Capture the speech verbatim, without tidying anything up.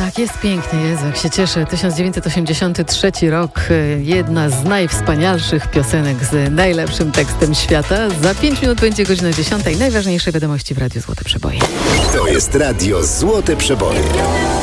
Tak, jest pięknie, Jezu, jak się cieszę. tysiąc dziewięćset osiemdziesiąty trzeci rok, jedna z najwspanialszych piosenek z najlepszym tekstem świata. Za pięć minut będzie godzina dziesiąta i najważniejsze wiadomości w Radiu Złote Przeboje. To jest Radio Złote Przeboje.